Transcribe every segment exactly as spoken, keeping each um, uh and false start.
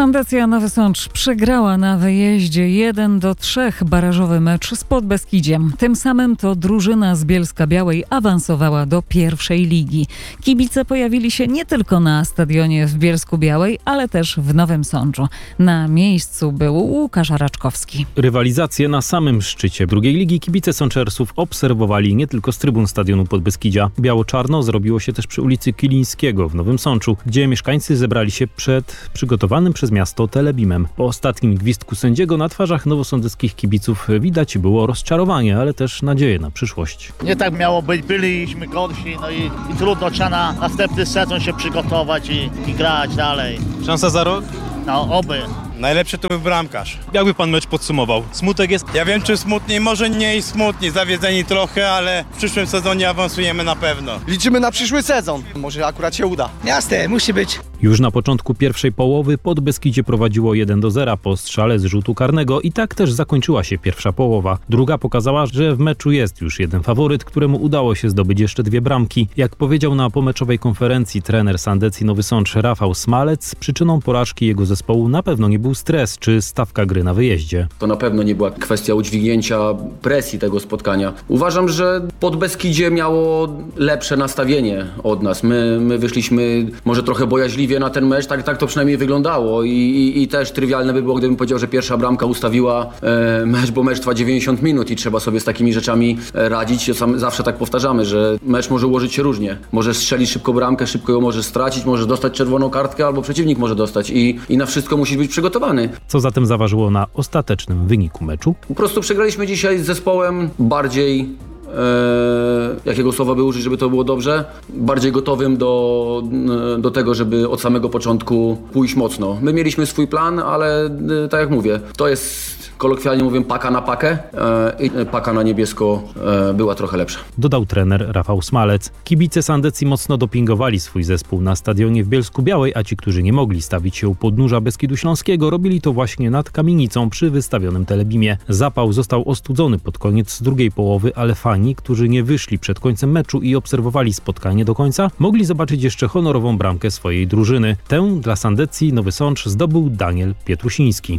Sandecja Nowy Sącz przegrała na wyjeździe jeden do trzech barażowy mecz z Podbeskidziem. Tym samym to drużyna z Bielska-Białej awansowała do pierwszej ligi. Kibice pojawili się nie tylko na stadionie w Bielsku-Białej, ale też w Nowym Sączu. Na miejscu był Łukasz Raczkowski. Rywalizację na samym szczycie drugiej ligi kibice Sączersów obserwowali nie tylko z trybun stadionu Podbeskidzia. Biało-czarno zrobiło się też przy ulicy Kilińskiego w Nowym Sączu, gdzie mieszkańcy zebrali się przed przygotowanym przez miasto telebimem. Po ostatnim gwizdku sędziego na twarzach nowosądeckich kibiców widać było rozczarowanie, ale też nadzieję na przyszłość. Nie tak miało być, byliśmy gorsi, no i, i trudno, trzeba na następny sezon się przygotować i, i grać dalej. Szansa za rok? No oby. Najlepszy to był bramkarz. Jakby pan mecz podsumował? Smutek jest? Ja wiem, czy smutni, może mniej smutni, zawiedzeni trochę, ale w przyszłym sezonie awansujemy na pewno. Liczymy na przyszły sezon. Może akurat się uda. Jasne, musi być. Już na początku pierwszej połowy Podbeskidzie prowadziło jeden do zera po strzale z rzutu karnego i tak też zakończyła się pierwsza połowa. Druga pokazała, że w meczu jest już jeden faworyt, któremu udało się zdobyć jeszcze dwie bramki. Jak powiedział na pomeczowej konferencji trener Sandecji Nowy Sącz Rafał Smalec, przyczyną porażki jego zespołu na pewno nie był stres czy stawka gry na wyjeździe. To na pewno nie była kwestia udźwignięcia presji tego spotkania. Uważam, że Podbeskidzie miało lepsze nastawienie od nas. My, my wyszliśmy może trochę bojaźliwie na ten mecz, tak, tak to przynajmniej wyglądało I, i, i też trywialne by było, gdybym powiedział, że pierwsza bramka ustawiła e, mecz, bo mecz trwa dziewięćdziesiąt minut i trzeba sobie z takimi rzeczami radzić. Zawsze tak powtarzamy, że mecz może ułożyć się różnie. Może strzelić szybko bramkę, szybko ją może stracić, może dostać czerwoną kartkę albo przeciwnik może dostać i, i na wszystko musi być przygotowany. Co zatem zaważyło na ostatecznym wyniku meczu? Po prostu przegraliśmy dzisiaj z zespołem bardziej Eee, jakiego słowa by użyć, żeby to było dobrze, bardziej gotowym do, do tego, żeby od samego początku pójść mocno. My mieliśmy swój plan, ale e, tak jak mówię, to jest kolokwialnie mówię paka na pakę e, i paka na niebiesko e, była trochę lepsza. Dodał trener Rafał Smalec. Kibice Sandecji mocno dopingowali swój zespół na stadionie w Bielsku-Białej, a ci, którzy nie mogli stawić się u podnóża Beskidu Śląskiego, robili to właśnie nad kamienicą przy wystawionym telebimie. Zapał został ostudzony pod koniec drugiej połowy, ale fani, którzy nie wyszli przed końcem meczu i obserwowali spotkanie do końca, mogli zobaczyć jeszcze honorową bramkę swojej drużyny. Tę dla Sandecji Nowy Sącz zdobył Daniel Pietrusiński.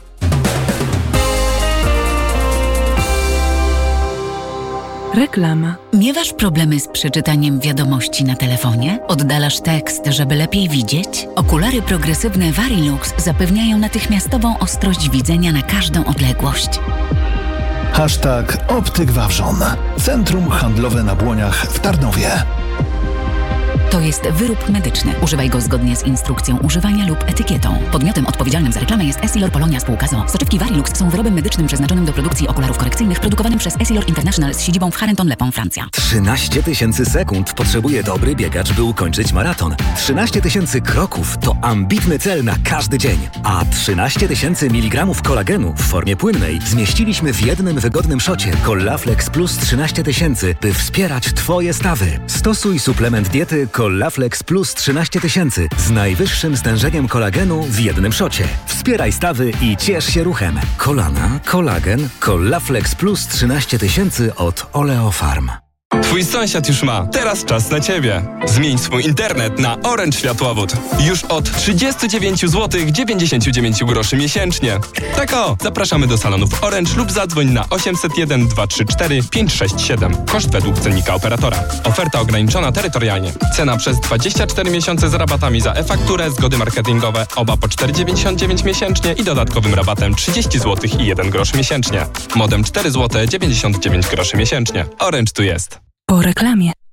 Reklama. Miewasz problemy z przeczytaniem wiadomości na telefonie? Oddalasz tekst, żeby lepiej widzieć? Okulary progresywne Varilux zapewniają natychmiastową ostrość widzenia na każdą odległość. Hashtag Optyk Wawrzon. Centrum handlowe na Błoniach w Tarnowie. To jest wyrób medyczny. Używaj go zgodnie z instrukcją używania lub etykietą. Podmiotem odpowiedzialnym za reklamę jest Essilor Polonia Spółka z o o. Soczewki Varilux są wyrobem medycznym przeznaczonym do produkcji okularów korekcyjnych, produkowanym przez Essilor International z siedzibą w Charenton-le-Pont, Francja. trzynaście tysięcy sekund potrzebuje dobry biegacz, by ukończyć maraton. trzynaście tysięcy kroków to ambitny cel na każdy dzień. A trzynaście tysięcy miligramów kolagenu w formie płynnej zmieściliśmy w jednym wygodnym szocie Collaflex Plus trzynaście tysięcy, by wspierać Twoje stawy. Stosuj suplement diety Collaflex Plus trzynaście tysięcy z najwyższym stężeniem kolagenu w jednym szocie. Wspieraj stawy i ciesz się ruchem. Kolana, kolagen, Collaflex Plus trzynaście tysięcy od Oleofarm. Twój sąsiad już ma. Teraz czas na Ciebie. Zmień swój internet na Orange Światłowód. Już od trzydzieści dziewięć złotych dziewięćdziesiąt dziewięć groszy miesięcznie. Tak o, zapraszamy do salonów Orange lub zadzwoń na osiemset jeden dwa trzy cztery pięć sześć siedem. Koszt według cennika operatora. Oferta ograniczona terytorialnie. Cena przez dwadzieścia cztery miesiące z rabatami za e-fakturę, zgody marketingowe, oba po cztery dziewięćdziesiąt dziewięć miesięcznie i dodatkowym rabatem trzydzieści złotych i jeden grosz miesięcznie. Modem cztery złote dziewięćdziesiąt dziewięć groszy miesięcznie. Orange tu jest. Po reklamie.